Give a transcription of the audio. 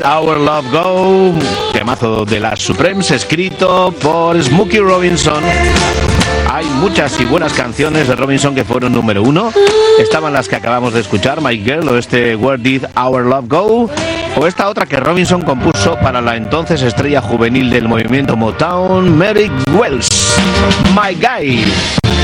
Our Love Go, temazo de las Supremes, escrito por Smokey Robinson. Hay muchas y buenas canciones de Robinson que fueron número 1. Estaban las que acabamos de escuchar, My Girl, o este Where Did Our Love Go, o esta otra que Robinson compuso para la entonces estrella juvenil del movimiento Motown, Merrick Wells, My Guy.